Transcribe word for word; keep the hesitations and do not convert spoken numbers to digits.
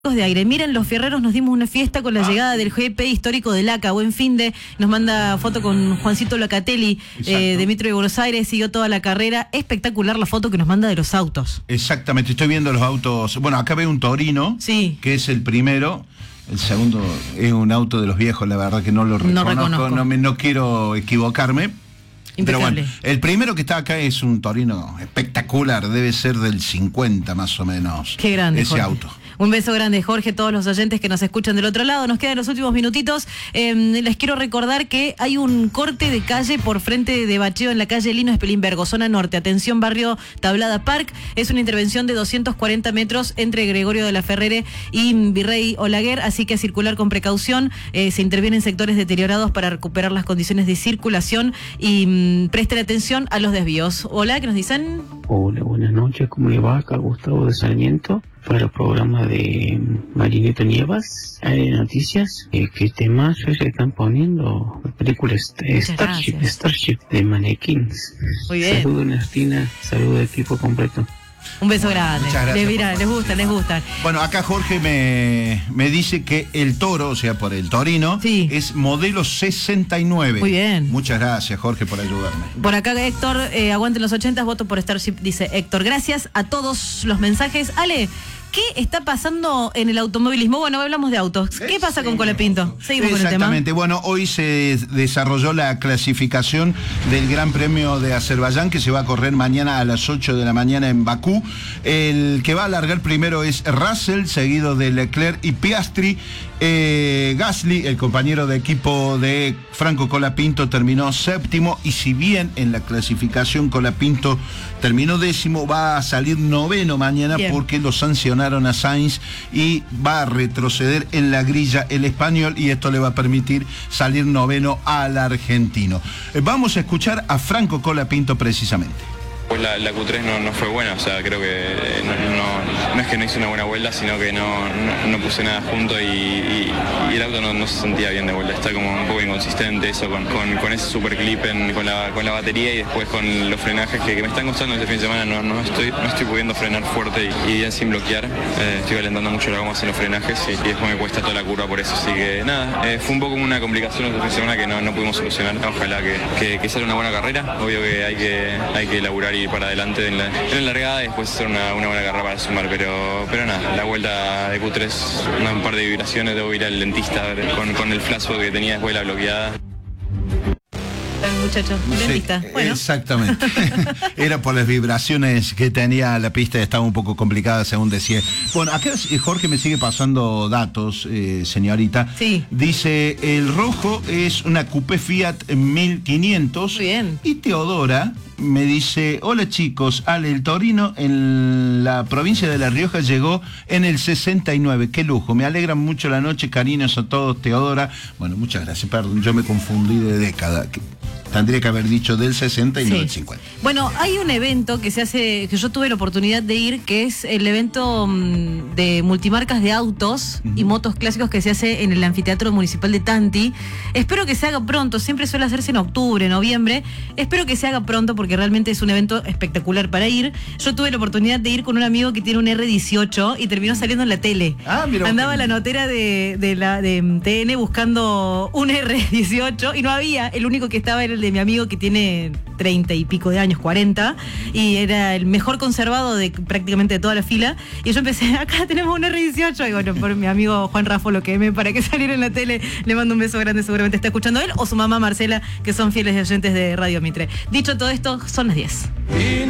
de aire. Miren, los fierreros nos dimos una fiesta con la llegada del G P histórico del A C A. Buen fin de, nos manda foto con Juancito Locatelli, eh, de Metro de Buenos Aires, siguió toda la carrera. Espectacular la foto que nos manda de los autos. Exactamente, estoy viendo los autos. Bueno, acá veo un Torino, sí, que es el primero. El segundo es un auto de los viejos, la verdad que no lo reconozco, no, reconozco. no, me, no quiero equivocarme. Impecable. Pero bueno, el primero que está acá es un Torino espectacular, debe ser del cincuenta más o menos. Qué grande, ese Jorge. auto. Un beso grande, Jorge, todos los oyentes que nos escuchan del otro lado. Nos quedan los últimos minutitos. Eh, les quiero recordar que hay un corte de calle por frente de bacheo en la calle Lino Espelimbergo, zona norte. Atención, barrio Tablada Park. Es una intervención de doscientos cuarenta metros entre Gregorio de la Ferrere y Virrey Olaguer, así que a circular con precaución. Eh, se interviene en sectores deteriorados para recuperar las condiciones de circulación y mmm, presten atención a los desvíos. Hola, ¿qué nos dicen? Hola, buenas noches, ¿cómo le va? Acá Gustavo de Sarmiento, para el programa de Marineta Nievas, hay noticias, eh, ¿qué temas se están poniendo? La película Starship, Starship de Mannequins. Muy bien. Saludos, Ernestina, saludos equipo completo. Un beso grande. Muchas gracias. Les, mira, les gustan, les gustan. Bueno, acá Jorge me, me dice que el Toro, o sea, por el Torino, sí, es modelo sesenta y nueve. Muy bien. Muchas gracias, Jorge, por ayudarme. Por acá Héctor, eh, aguanten los ochentas, voto por Starship, dice Héctor. Gracias a todos los mensajes. Ale, ¿qué está pasando en el automovilismo? Bueno, hablamos de autos. ¿Qué pasa con Colapinto? Seguimos con el tema. Exactamente. Bueno, hoy se desarrolló la clasificación del Gran Premio de Azerbaiyán, que se va a correr mañana a las ocho de la mañana en Bakú. El que va a alargar primero es Russell, seguido de Leclerc y Piastri. Eh, Gasly, el compañero de equipo de Franco Colapinto, terminó séptimo, y si bien en la clasificación Colapinto terminó décimo, va a salir noveno mañana. Bien, porque lo sancionaron a Sainz y va a retroceder en la grilla el español, y esto le va a permitir salir noveno al argentino. Eh, vamos a escuchar a Franco Colapinto precisamente. Pues la, la Q tres no, no fue buena, o sea, creo que no, no, no es que no hice una buena vuelta, sino que no, no, no puse nada junto y, y, y el auto no, no se sentía bien de vuelta, está como un poco inconsistente eso con, con, con ese super clip en, con, la, con la batería y después con los frenajes que, que me están costando este fin de semana, no, no, estoy, no estoy pudiendo frenar fuerte y, y bien sin bloquear, eh, estoy calentando mucho la goma en los frenajes y, y después me cuesta toda la curva por eso, así que nada, eh, fue un poco una complicación este fin de semana que no, no pudimos solucionar, ojalá que, que, que salga una buena carrera, obvio que hay que, hay que elaborar y para adelante en la, en la largada y después hacer una, una buena carrera para sumar, pero, pero nada, la vuelta de Q tres, una, un par de vibraciones, debo ir al dentista con, con el flasco que tenía después de la bloqueada. El muchacho, dentista. Sí, bueno. Exactamente. Era por las vibraciones que tenía la pista, estaba un poco complicada, según decía. Bueno, acá Jorge me sigue pasando datos, eh, señorita. Sí. Dice, el rojo es una coupé Fiat mil quinientos. Muy bien. Y Teodora me dice, hola chicos, Ale, el Torino en la provincia de La Rioja llegó en el sesenta y nueve, qué lujo, me alegra mucho la noche, cariños a todos, Teodora. Bueno, muchas gracias, perdón, yo me confundí de década, tendría que haber dicho del sesenta y no sí, del cincuenta. Bueno, hay un evento que se hace, que yo tuve la oportunidad de ir, que es el evento mmm, de multimarcas de autos uh-huh. y motos clásicos que se hace en el Anfiteatro Municipal de Tanti. Espero que se haga pronto, siempre suele hacerse en octubre, noviembre, espero que se haga pronto porque realmente es un evento espectacular para ir. Yo tuve la oportunidad de ir con un amigo que tiene un erre dieciocho y terminó saliendo en la tele. Ah, mira, andaba la notera de, de la de T N buscando un erre dieciocho y no había, el único que estaba era el de mi amigo que tiene treinta y pico de años, cuarenta, y era el mejor conservado de prácticamente de toda la fila, y yo empecé, acá tenemos un erre dieciocho, y bueno, por mi amigo Juan Rafo lo quemé para que saliera en la tele, le mando un beso grande, seguramente está escuchando él, o su mamá Marcela, que son fieles oyentes de Radio Mitre. Dicho todo esto, son las diez.